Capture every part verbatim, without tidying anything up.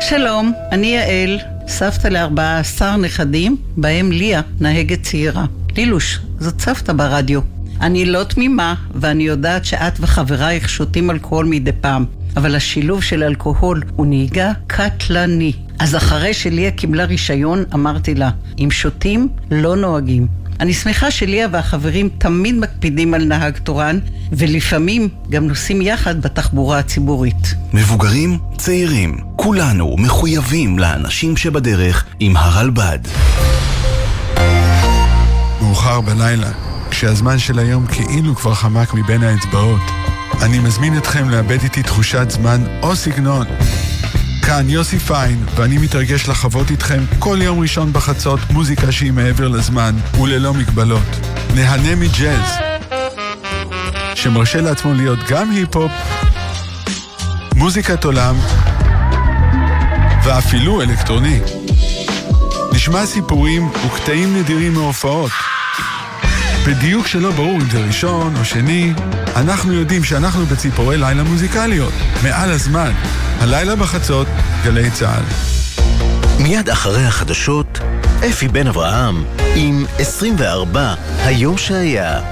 שלום, אני יעל, סבתא לארבעה עשר נכדים, בהם ליה, נהגת צעירה. לילוש, זאת סבתא ברדיו. אני לא תמימה, ואני יודעת שאת וחברייך שותים אלכוהול מדי פעם, אבל השילוב של אלכוהול הוא נהיגה קטלני. אז אחרי שליה קיבלה רישיון, אמרתי לה, אם שותים, לא נוהגים. אני שמחה שליה והחברים תמיד מקפידים על נהג תורן, ולפעמים גם נוסעים יחד בתחבורה הציבורית. מבוגרים, צעירים, כולנו מחויבים לאנשים שבדרך עם הרלב"ד. מאוחר בלילה, כשהזמן של היום כאילו כבר חמק מבין האצבעות, אני מזמין אתכם לאבד איתי תחושת זמן או סגנון. כאן יוסי פיין, ואני מתרגש לחוות איתכם כל יום ראשון בחצות מוזיקה שהיא מעבר לזמן וללא מגבלות. נהנה מג'אז, שמרשה לעצמו להיות גם היפ-הופ, מוזיקת עולם ואפילו אלקטרוני. נשמע סיפורים וקטעים נדירים מהופעות. בדיוק שלא ברור אם זה ראשון או שני, אנחנו יודעים שאנחנו בציפורי לילה מוזיקליות. מעל הזמן, הלילה בחצות, גלי צהל. מיד אחרי החדשות, אפי בן אברהם עם עשרים וארבע, היום שהיה.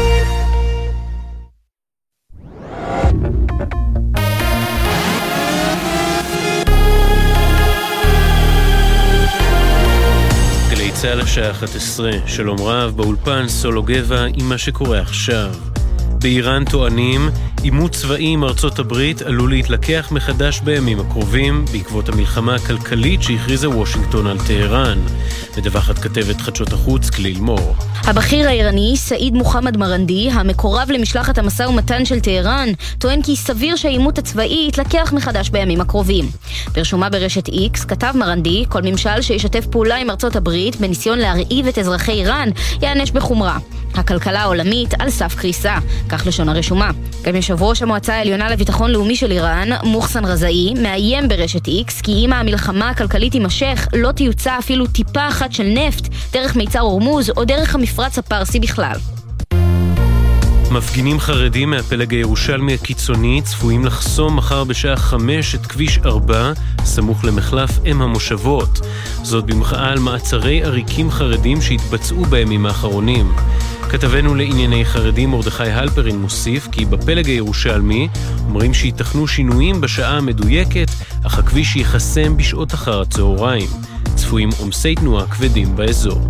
גלי צהל השעה אחת עשרה, שלום רב, באולפן סולו גבע עם מה שקורה עכשיו. באיראן טוענים, אימות צבאי עם ארצות הברית עלול להתלקח מחדש בימים הקרובים בעקבות המלחמה הכלכלית שהכריזה וושינגטון על טהרן. מדווחת כתבת חדשות החוץ כליל מור. הבכיר האיראני, סעיד מוחמד מרנדי, המקורב למשלחת המשא ומתן של טהרן, טוען כי סביר שהאימות הצבאי יתלקח מחדש בימים הקרובים. ברשומה ברשת איקס כתב מרנדי, כל ממשל שישתף פעולה עם ארצות הברית בניסיון להרעיב את אזרחי איראן יענש בחומרה. הכלכלה העולמית על סף קריסה, כך לשון הרשומה. גם יושב ראש המועצה העליונה לביטחון לאומי של איראן, מוחסן רזאי, מאיים ברשת איקס כי אם המלחמה הכלכלית תימשך, לא תיוצא אפילו טיפה אחת של נפט דרך מיצר הורמוז או דרך המפרץ הפרסי בכלל. מפגינים חרדים מהפלג הירושלמי הקיצוני צפויים לחסום מחר בשעה חמש את כביש ארבע, סמוך למחלף אם המושבות. זאת במחאה על מעצרי עריקים חרדים שהתבצעו בימים האחרונים. כתבנו לענייני חרדים מרדכי הלפרין מוסיף כי בפלג הירושלמי אומרים שיתכנו שינויים בשעה המדויקת, אך הכביש ייחסם בשעות אחר הצהריים. צפויים עומסי תנועה כבדים באזור.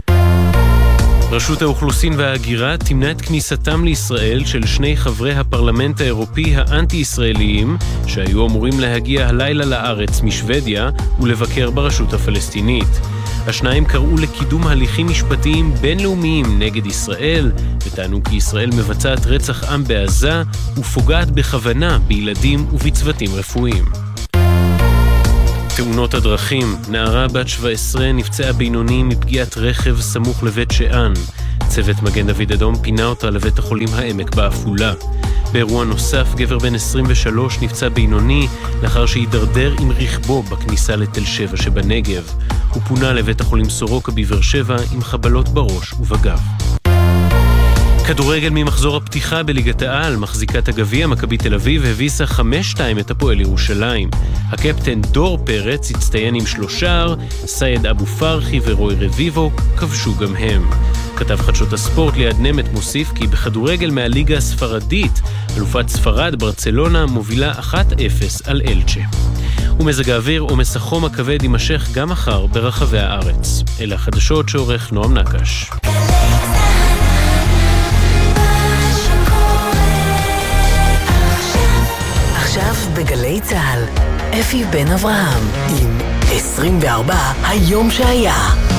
רשות האוכלוסין וההגירה תמנע את כניסתם לישראל של שני חברי הפרלמנט האירופי האנטי-ישראליים שהיו אמורים להגיע הלילה לארץ משוודיה ולבקר ברשות הפלסטינית. השניים קראו לקידום הליכים משפטיים בינלאומיים נגד ישראל וטענו כי ישראל מבצעת רצח עם בעזה ופוגעת בכוונה בילדים ובצוותים רפואיים. תאונות הדרכים, נערה בת שבע עשרה נפצעה בינוני מפגיעת רכב סמוך לבית שאן. צוות מגן דוד אדום פינה אותה לבית החולים העמק באפולה. באירוע נוסף, גבר בן עשרים ושלוש נפצע בינוני לאחר שהידרדר עם רכבו בכניסה לתל שבע שבנגב. הוא פונה לבית החולים סורוקה בבאר שבע עם חבלות בראש ובגב. כדורגל ממחזור הפתיחה בליגת העל, מחזיקת הגביע מכבי תל אביב הביסה חמש שתיים את הפועל ירושלים. הקפטן דור פרץ הצטיין עם שלושה, סייד אבו פרחי ורוי רביבו כבשו גם הם. כתב חדשות הספורט ליד נמת מוסיף כי בכדורגל מהליגה הספרדית, אלופת ספרד ברצלונה מובילה אחת אפס על אלצ'ה. ומזג האוויר עומס החום הכבד יימשך גם מחר ברחבי הארץ. אלה החדשות שעורך נועם נקש. עכשיו בגלי צהל, אפי בן אברהם עם עשרים וארבע, היום שהיה.